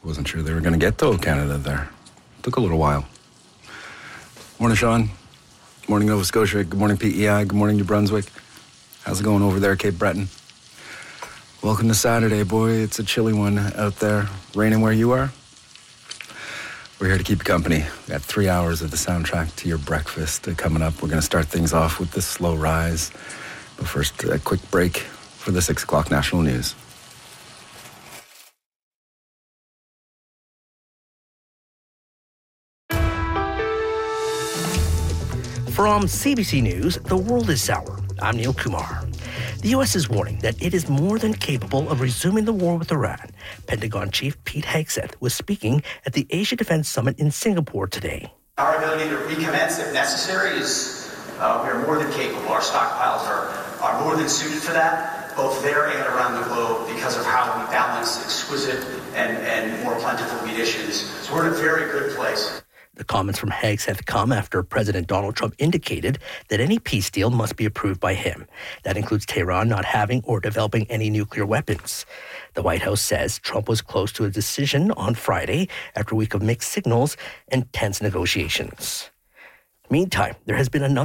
Wasn't sure they were going to get to Canada there. Took a little while. Morning, Sean. Morning, Nova Scotia. Good morning, PEI. Good morning, New Brunswick. How's it going over there, Cape Breton? Welcome to Saturday, boy. It's a chilly one out there. Raining where you are? We're here to keep you company. We got 3 hours of the soundtrack to your breakfast coming up. We're going to start things off with the slow rise. But first, a quick break for the 6 o'clock national news. From CBC News, the world is sour. I'm Neil Kumar. The U.S. is warning that it is more than capable of resuming the war with Iran. Pentagon Chief Pete Hegseth was speaking at the Asia Defense Summit in Singapore today. Our ability to recommence if necessary is we are more than capable. Our stockpiles are more than suited for that, both there and around the globe, because of how we balance exquisite and more plentiful munitions. So we're in a very good place. The comments from Hegseth come after President Donald Trump indicated that any peace deal must be approved by him. That includes Tehran not having or developing any nuclear weapons. The White House says Trump was close to a decision on Friday after a week of mixed signals and tense negotiations. Meantime, there has been another